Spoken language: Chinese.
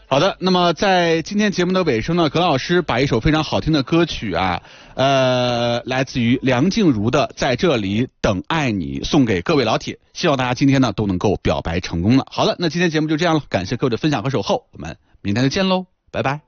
好的，那么在今天节目的尾声呢，葛老师把一首非常好听的歌曲啊，来自于梁静茹的《在这里等爱你》送给各位老铁，希望大家今天呢都能够表白成功了。好了，那今天节目就这样了，感谢各位的分享和守候，我们明天再见喽，拜拜。